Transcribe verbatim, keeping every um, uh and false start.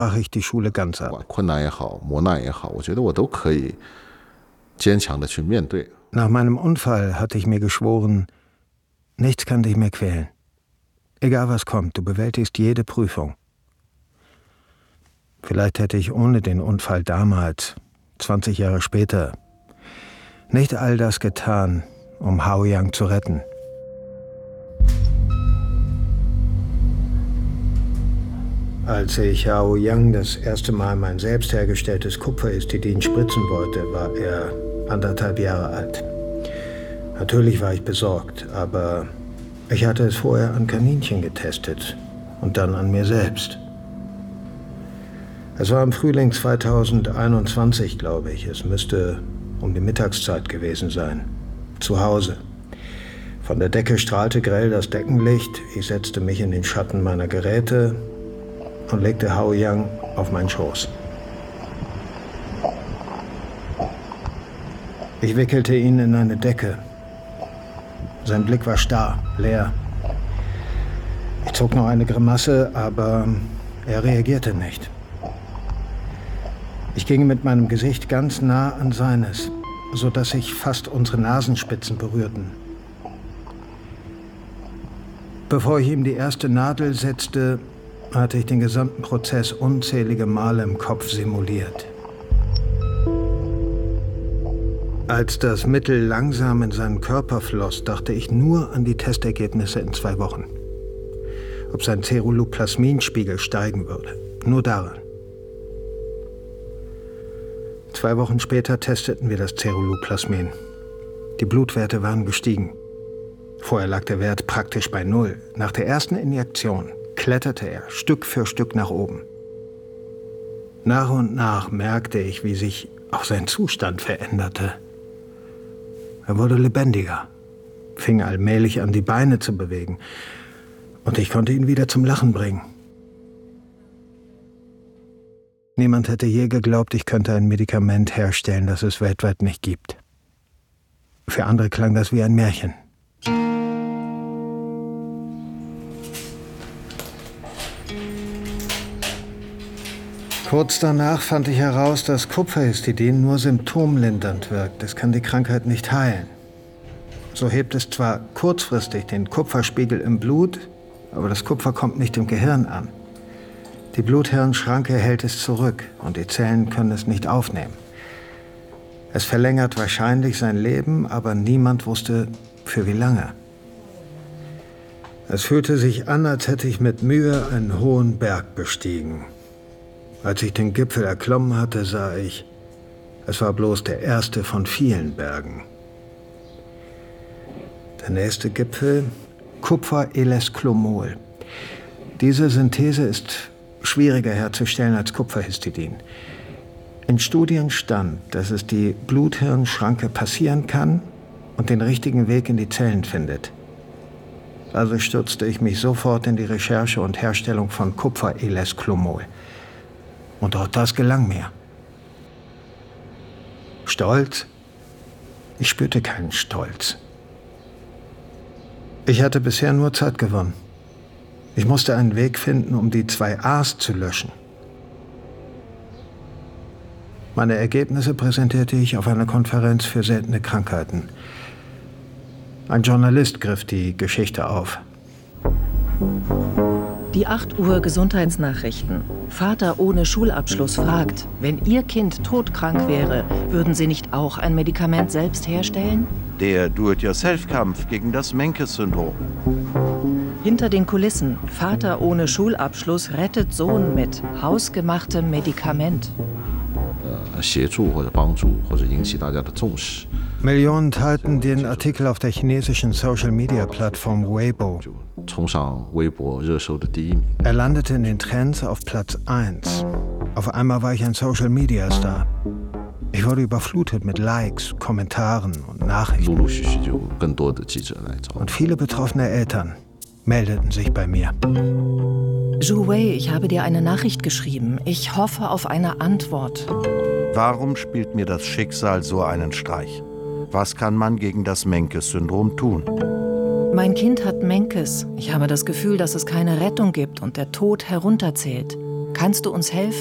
brach ich die Schule ganz ab. Nach meinem Unfall hatte ich mir geschworen, nichts kann dich mehr quälen. Egal was kommt, du bewältigst jede Prüfung. Vielleicht hätte ich ohne den Unfall damals, zwanzig Jahre später, nicht all das getan, um Haoyang zu retten. Als ich Haoyang das erste Mal mein selbst hergestelltes Kupferhistidin spritzen wollte, war er anderthalb Jahre alt. Natürlich war ich besorgt, aber ich hatte es vorher an Kaninchen getestet und dann an mir selbst. Es war im Frühling zweitausendeinundzwanzig, glaube ich. Es müsste um die Mittagszeit gewesen sein. Zu Hause. Von der Decke strahlte grell das Deckenlicht. Ich setzte mich in den Schatten meiner Geräte und legte Haoyang auf meinen Schoß. Ich wickelte ihn in eine Decke. Sein Blick war starr, leer. Ich zog noch eine Grimasse, aber er reagierte nicht. Ich ging mit meinem Gesicht ganz nah an seines, sodass sich fast unsere Nasenspitzen berührten. Bevor ich ihm die erste Nadel setzte, hatte ich den gesamten Prozess unzählige Male im Kopf simuliert. Als das Mittel langsam in seinen Körper floss, dachte ich nur an die Testergebnisse in zwei Wochen. Ob sein Ceruloplasminspiegel steigen würde. Nur daran. Zwei Wochen später testeten wir das Ceruloplasmin. Die Blutwerte waren gestiegen. Vorher lag der Wert praktisch bei Null. Nach der ersten Injektion kletterte er Stück für Stück nach oben. Nach und nach merkte ich, wie sich auch sein Zustand veränderte. Er wurde lebendiger, fing allmählich an, die Beine zu bewegen. Und ich konnte ihn wieder zum Lachen bringen. Niemand hätte je geglaubt, ich könnte ein Medikament herstellen, das es weltweit nicht gibt. Für andere klang das wie ein Märchen. Kurz danach fand ich heraus, dass Kupferhistidin nur symptomlindernd wirkt. Es kann die Krankheit nicht heilen. So hebt es zwar kurzfristig den Kupferspiegel im Blut, aber das Kupfer kommt nicht im Gehirn an. Die Blut-Hirn-Schranke hält es zurück und die Zellen können es nicht aufnehmen. Es verlängert wahrscheinlich sein Leben, aber niemand wusste, für wie lange. Es fühlte sich an, als hätte ich mit Mühe einen hohen Berg bestiegen. Als ich den Gipfel erklommen hatte, sah ich, es war bloß der erste von vielen Bergen. Der nächste Gipfel, Kupfer-Elesclomol. Diese Synthese ist schwieriger herzustellen als Kupferhistidin. In Studien stand, dass es die Blut-Hirn-Schranke passieren kann und den richtigen Weg in die Zellen findet. Also stürzte ich mich sofort in die Recherche und Herstellung von Kupfer-Elesclomol. Und auch das gelang mir. Stolz? Ich spürte keinen Stolz. Ich hatte bisher nur Zeit gewonnen. Ich musste einen Weg finden, um die zwei A's zu löschen. Meine Ergebnisse präsentierte ich auf einer Konferenz für seltene Krankheiten. Ein Journalist griff die Geschichte auf. Die acht Uhr Gesundheitsnachrichten. Vater ohne Schulabschluss fragt, wenn Ihr Kind todkrank wäre, würden Sie nicht auch ein Medikament selbst herstellen? Der Do-it-yourself-Kampf gegen das Menkes-Syndrom. Hinter den Kulissen. Vater ohne Schulabschluss rettet Sohn mit hausgemachtem Medikament. Millionen teilten den Artikel auf der chinesischen Social-Media-Plattform Weibo. Er landete in den Trends auf Platz eins. Auf einmal war ich ein Social-Media-Star. Ich wurde überflutet mit Likes, Kommentaren und Nachrichten. Und viele betroffene Eltern meldeten sich bei mir. Zhu Wei, ich habe dir eine Nachricht geschrieben. Ich hoffe auf eine Antwort. Warum spielt mir das Schicksal so einen Streich? Was kann man gegen das Menkes-Syndrom tun? Mein Kind hat Menkes. Ich habe das Gefühl, dass es keine Rettung gibt und der Tod herunterzählt. Kannst du uns helfen?